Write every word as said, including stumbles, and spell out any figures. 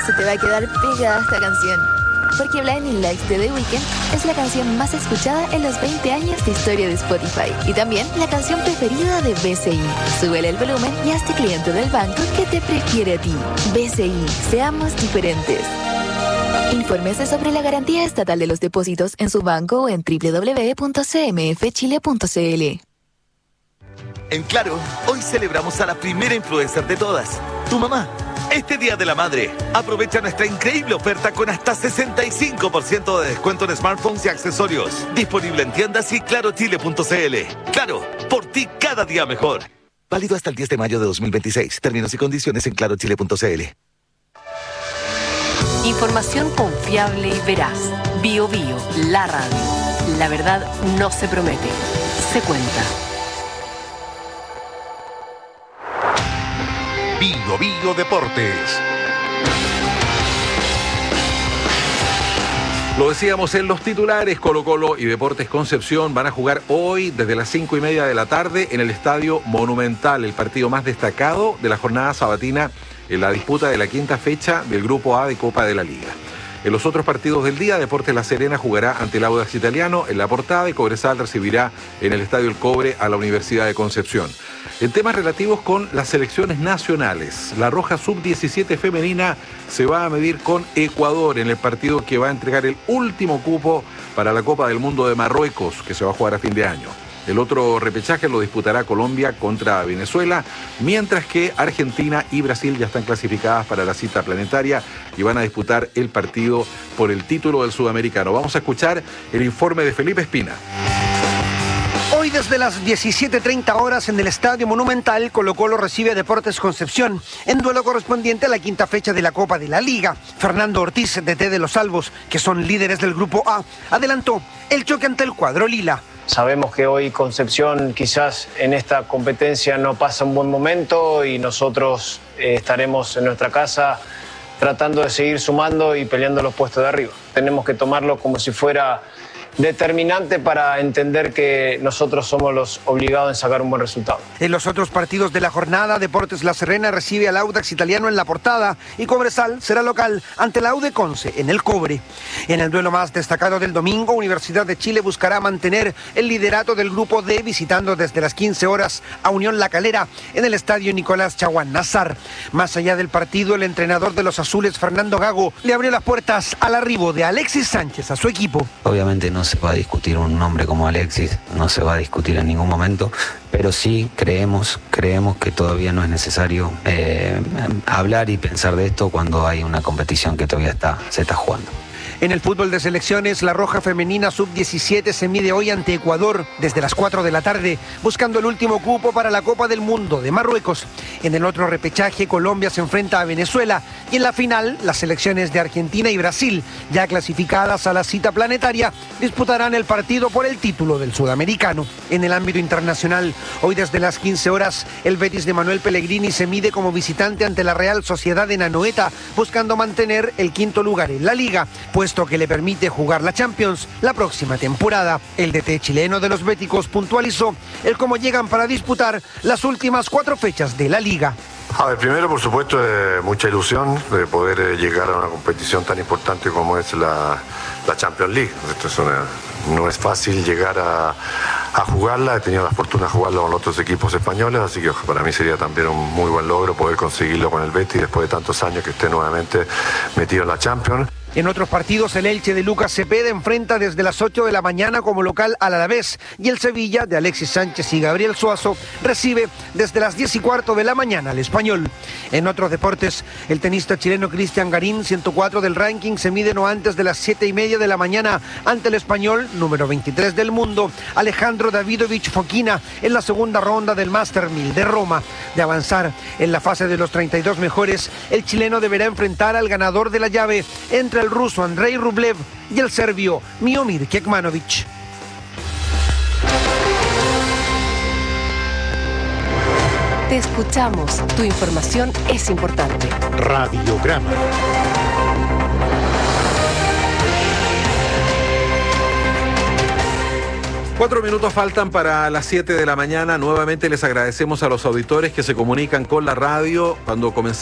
se te va a quedar pegada esta canción. Porque Blinding Lights de The Weeknd es la canción más escuchada en los veinte años de historia de Spotify. Y también la canción preferida de B C I. Súbele el volumen y hazte cliente del banco que te prefiere a ti. B C I, seamos diferentes. Infórmese sobre la garantía estatal de los depósitos en su banco o en doble u doble u doble u punto c m f chile punto c l. En Claro, hoy celebramos a la primera influencer de todas, tu mamá. Este Día de la Madre, aprovecha nuestra increíble oferta con hasta sesenta y cinco por ciento de descuento en smartphones y accesorios. Disponible en tiendas y claro chile punto c l. Claro, por ti cada día mejor. Válido hasta el diez de mayo de dos mil veintiséis. Términos y condiciones en claro chile punto c l. Información confiable y veraz. Bio Bio, la radio. La verdad no se promete, se cuenta. Bio Bio Deportes. Lo decíamos en los titulares, Colo-Colo y Deportes Concepción van a jugar hoy desde las cinco y media de la tarde en el Estadio Monumental, el partido más destacado de la jornada sabatina en la disputa de la quinta fecha del Grupo A de Copa de la Liga. En los otros partidos del día, Deportes La Serena jugará ante el Audax Italiano en La Portada y Cobresal recibirá en el Estadio El Cobre a la Universidad de Concepción. En temas relativos con las selecciones nacionales, la Roja sub diecisiete femenina se va a medir con Ecuador en el partido que va a entregar el último cupo para la Copa del Mundo de Marruecos, que se va a jugar a fin de año. El otro repechaje lo disputará Colombia contra Venezuela, mientras que Argentina y Brasil ya están clasificadas para la cita planetaria y van a disputar el partido por el título del sudamericano. Vamos a escuchar el informe de Felipe Espina. Hoy desde las diecisiete treinta horas en el Estadio Monumental, Colo-Colo recibe a Deportes Concepción en duelo correspondiente a la quinta fecha de la Copa de la Liga. Fernando Ortiz, D T de los Albos, que son líderes del Grupo A, adelantó el choque ante el cuadro lila. Sabemos que hoy Concepción quizás en esta competencia no pasa un buen momento y nosotros eh, estaremos en nuestra casa tratando de seguir sumando y peleando los puestos de arriba. Tenemos que tomarlo como si fuera determinante para entender que nosotros somos los obligados en sacar un buen resultado. En los otros partidos de la jornada, Deportes La Serena recibe al Audax Italiano en La Portada y Cobresal será local ante la U de Conce en el Cobre. En el duelo más destacado del domingo, Universidad de Chile buscará mantener el liderato del Grupo D visitando desde las quince horas a Unión La Calera en el Estadio Nicolás Chaguán Nazar. Más allá del partido, el entrenador de los azules, Fernando Gago, le abrió las puertas al arribo de Alexis Sánchez a su equipo. Obviamente no No se va a discutir un nombre como Alexis, no se va a discutir en ningún momento, pero sí creemos, creemos que todavía no es necesario eh, hablar y pensar de esto cuando hay una competición que todavía está, se está jugando. En el fútbol de selecciones, la Roja femenina sub diecisiete se mide hoy ante Ecuador desde las cuatro de la tarde, buscando el último cupo para la Copa del Mundo de Marruecos. En el otro repechaje, Colombia se enfrenta a Venezuela y en la final, las selecciones de Argentina y Brasil, ya clasificadas a la cita planetaria, disputarán el partido por el título del sudamericano. En el ámbito internacional, hoy desde las quince horas, el Betis de Manuel Pellegrini se mide como visitante ante la Real Sociedad de Anoeta, buscando mantener el quinto lugar en la liga, pues que le permite jugar la Champions la próxima temporada. El D T chileno de los béticos puntualizó el cómo llegan para disputar las últimas cuatro fechas de la liga. A ver, primero, por supuesto, eh, mucha ilusión de poder eh, llegar a una competición tan importante como es la, la Champions League. Esto es una, no es fácil llegar a, a jugarla, he tenido la fortuna de jugarla con otros equipos españoles, así que para mí sería también un muy buen logro poder conseguirlo con el Betis después de tantos años que esté nuevamente metido en la Champions. En otros partidos, el Elche de Lucas Cepeda enfrenta desde las ocho de la mañana como local al Alavés y el Sevilla de Alexis Sánchez y Gabriel Suazo recibe desde las diez y cuarto de la mañana al Español. En otros deportes, el tenista chileno Cristian Garín, ciento cuatro del ranking, se mide no antes de las siete y media de la mañana ante el español, número veintitrés del mundo, Alejandro Davidovich Fokina, en la segunda ronda del Master mil de Roma. De avanzar en la fase de los treinta y dos mejores, el chileno deberá enfrentar al ganador de la llave entre el ruso Andrei Rublev y el serbio Miomir Kekmanovic. Te escuchamos, tu información es importante. Radiograma. Cuatro minutos faltan para las siete de la mañana. Nuevamente les agradecemos a los auditores que se comunican con la radio cuando comenzamos.